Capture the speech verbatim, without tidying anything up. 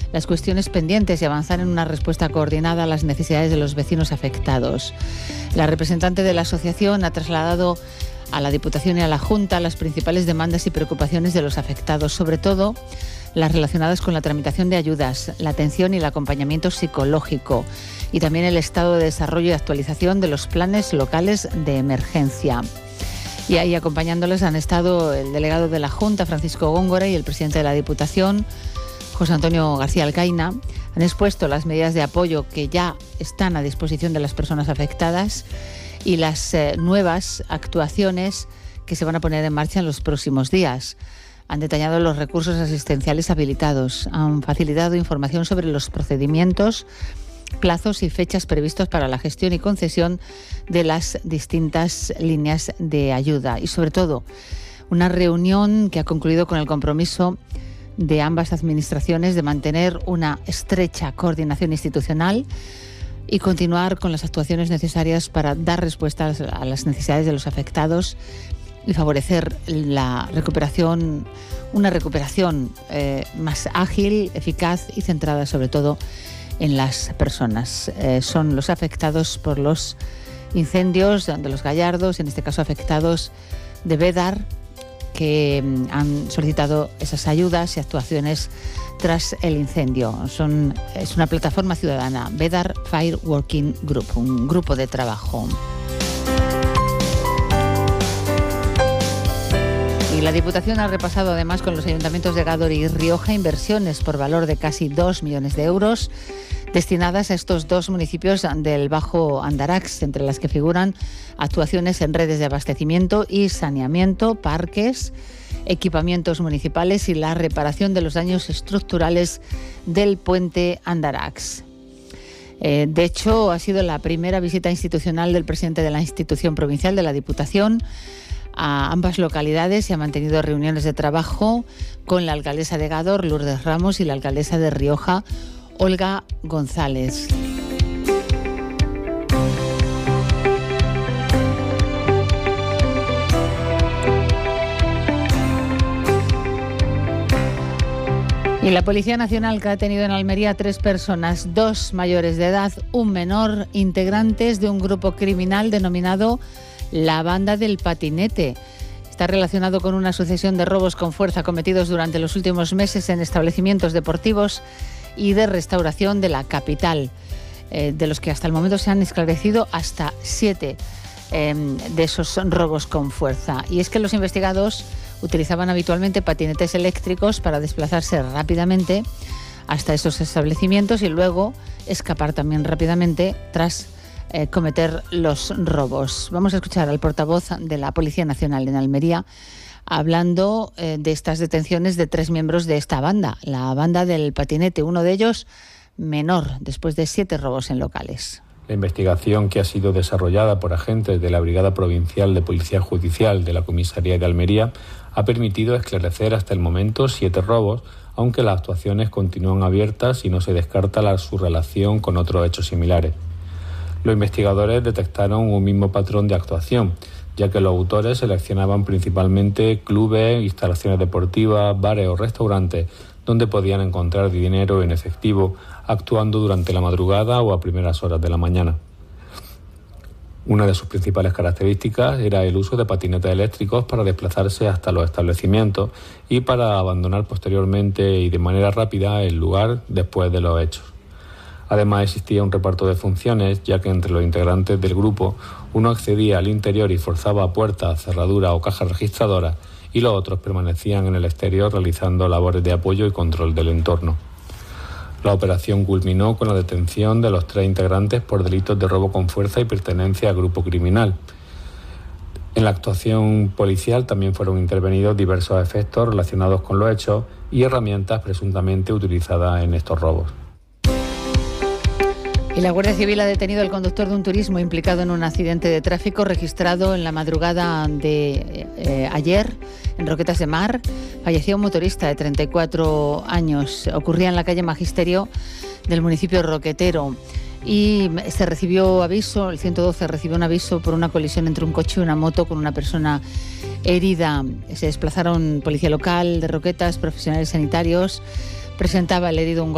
las cuestiones pendientes y avanzar en una respuesta coordinada a las necesidades de los vecinos afectados. La representante de la asociación ha trasladado a la Diputación y a la Junta las principales demandas y preocupaciones de los afectados, sobre todo las relacionadas con la tramitación de ayudas, la atención y el acompañamiento psicológico y también el estado de desarrollo y actualización de los planes locales de emergencia. Y ahí acompañándoles han estado el delegado de la Junta, Francisco Góngora, y el presidente de la Diputación, José Antonio García Alcaina. Han expuesto las medidas de apoyo que ya están a disposición de las personas afectadas y las eh, nuevas actuaciones que se van a poner en marcha en los próximos días. Han detallado los recursos asistenciales habilitados, han facilitado información sobre los procedimientos, plazos y fechas previstos para la gestión y concesión de las distintas líneas de ayuda y, sobre todo, una reunión que ha concluido con el compromiso de ambas administraciones de mantener una estrecha coordinación institucional y continuar con las actuaciones necesarias para dar respuestas a las necesidades de los afectados y favorecer la recuperación, una recuperación eh, más ágil, eficaz y centrada sobre todo en las personas. Eh, son los afectados por los incendios de los Gallardos, en este caso afectados de Bédar, que han solicitado esas ayudas y actuaciones tras el incendio. Son, es una plataforma ciudadana, Bédar Fire Working Group, un grupo de trabajo. Y la Diputación ha repasado además con los ayuntamientos de Gádor y Rioja inversiones por valor de casi dos millones de euros destinadas a estos dos municipios del Bajo Andarax, entre las que figuran actuaciones en redes de abastecimiento y saneamiento, parques, equipamientos municipales y la reparación de los daños estructurales del puente Andarax. Eh, de hecho, ha sido la primera visita institucional del presidente de la institución provincial de la Diputación a ambas localidades y ha mantenido reuniones de trabajo con la alcaldesa de Gádor, Lourdes Ramos, y la alcaldesa de Rioja, Olga González. Y la Policía Nacional, que ha detenido en Almería a tres personas, dos mayores de edad, un menor, integrantes de un grupo criminal denominado La Banda del Patinete. Está relacionado con una sucesión de robos con fuerza cometidos durante los últimos meses en establecimientos deportivos y de restauración de la capital, eh, de los que hasta el momento se han esclarecido hasta siete eh, de esos robos con fuerza. Y es que los investigados utilizaban habitualmente patinetes eléctricos para desplazarse rápidamente hasta esos establecimientos y luego escapar también rápidamente tras eh, cometer los robos. Vamos a escuchar al portavoz de la Policía Nacional en Almería hablando eh, de estas detenciones de tres miembros de esta banda, la Banda del Patinete, uno de ellos menor, después de siete robos en locales. La investigación, que ha sido desarrollada por agentes de la Brigada Provincial de Policía Judicial de la Comisaría de Almería, ha permitido esclarecer hasta el momento siete robos, aunque las actuaciones continúan abiertas y no se descarta la, su relación con otros hechos similares. Los investigadores detectaron un mismo patrón de actuación, ya que los autores seleccionaban principalmente clubes, instalaciones deportivas, bares o restaurantes donde podían encontrar dinero en efectivo, actuando durante la madrugada o a primeras horas de la mañana. Una de sus principales características era el uso de patinetes eléctricos para desplazarse hasta los establecimientos y para abandonar posteriormente y de manera rápida el lugar después de los hechos. Además, existía un reparto de funciones, ya que entre los integrantes del grupo uno accedía al interior y forzaba puertas, cerraduras o cajas registradoras, y los otros permanecían en el exterior realizando labores de apoyo y control del entorno. La operación culminó con la detención de los tres integrantes por delitos de robo con fuerza y pertenencia a grupo criminal. En la actuación policial también fueron intervenidos diversos efectos relacionados con los hechos y herramientas presuntamente utilizadas en estos robos. Y la Guardia Civil ha detenido al conductor de un turismo implicado en un accidente de tráfico registrado en la madrugada de eh, ayer en Roquetas de Mar. Falleció un motorista de treinta y cuatro años. Ocurría en la calle Magisterio del municipio roquetero. Y se recibió aviso, el ciento doce recibió un aviso por una colisión entre un coche y una moto con una persona herida. Se desplazaron policía local de Roquetas, profesionales sanitarios. Presentaba el herido un